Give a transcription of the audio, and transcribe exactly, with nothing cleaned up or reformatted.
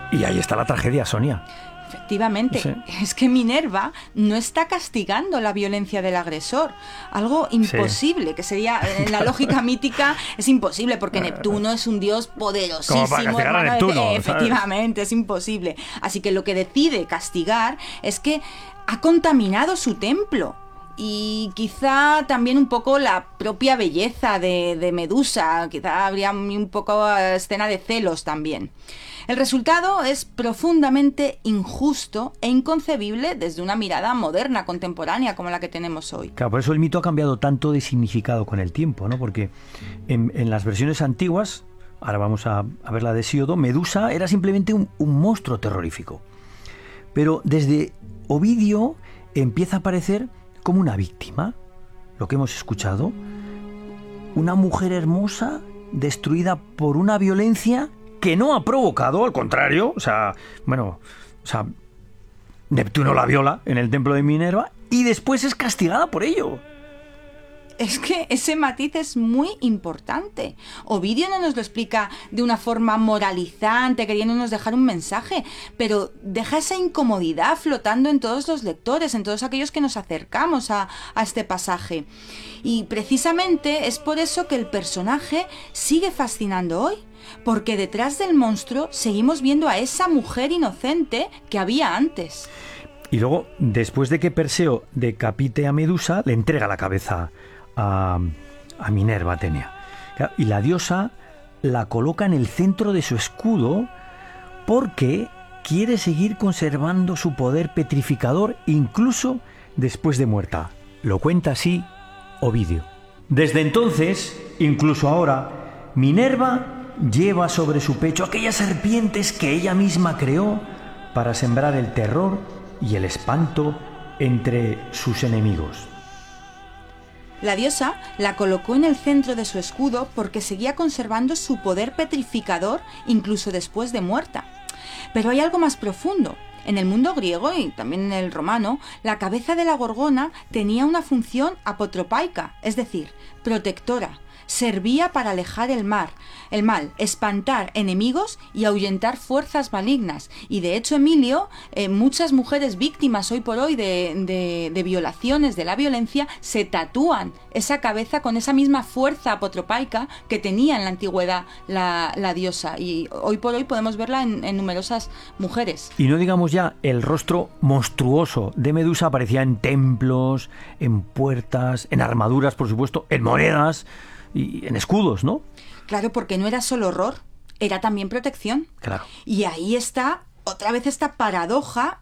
Y ahí está la tragedia, Sonia. Efectivamente, Sí. es que Minerva no está castigando la violencia del agresor, algo imposible, sí. que sería, en la lógica mítica, es imposible, porque Neptuno es un dios poderosísimo. Como para castigar a Neptuno, de... Efectivamente, ¿sabes? Es imposible. Así que lo que decide castigar es que ha contaminado su templo. Y quizá también un poco la propia belleza de, de Medusa, quizá habría un poco escena de celos también. El resultado es profundamente injusto e inconcebible desde una mirada moderna, contemporánea, como la que tenemos hoy. Claro, por eso el mito ha cambiado tanto de significado con el tiempo, ¿no? Porque en, en las versiones antiguas, ahora vamos a, a ver la de Hesíodo, Medusa era simplemente un, un monstruo terrorífico. Pero desde Ovidio empieza a aparecer como una víctima, lo que hemos escuchado, una mujer hermosa destruida por una violencia que no ha provocado, al contrario, o sea, bueno, o sea, Neptuno la viola en el templo de Minerva y después es castigada por ello. Es que ese matiz es muy importante. Ovidio no nos lo explica de una forma moralizante, queriéndonos dejar un mensaje, pero deja esa incomodidad flotando en todos los lectores, en todos aquellos que nos acercamos a, a este pasaje. Y precisamente es por eso que el personaje sigue fascinando hoy, porque detrás del monstruo seguimos viendo a esa mujer inocente que había antes. Y luego, después de que Perseo decapite a Medusa, le entrega la cabeza a, a Minerva, Atenea. Y la diosa la coloca en el centro de su escudo porque quiere seguir conservando su poder petrificador incluso después de muerta. Lo cuenta así Ovidio. Desde entonces, incluso ahora, Minerva lleva sobre su pecho aquellas serpientes que ella misma creó para sembrar el terror y el espanto entre sus enemigos. La diosa la colocó en el centro de su escudo porque seguía conservando su poder petrificador incluso después de muerta. Pero hay algo más profundo. En el mundo griego y también en el romano, la cabeza de la gorgona tenía una función apotropaica, es decir, protectora. Servía para alejar el mar, el mal, espantar enemigos y ahuyentar fuerzas malignas. Y de hecho, Emilio, eh, muchas mujeres víctimas hoy por hoy de, de, de violaciones, de la violencia, se tatúan esa cabeza con esa misma fuerza apotropaica que tenía en la antigüedad la, la diosa. Y hoy por hoy podemos verla en, en numerosas mujeres. Y no digamos ya, el rostro monstruoso de Medusa aparecía en templos, en puertas, en armaduras, por supuesto, en monedas y en escudos, ¿no? Claro, porque no era solo horror, era también protección. Claro. Y ahí está otra vez esta paradoja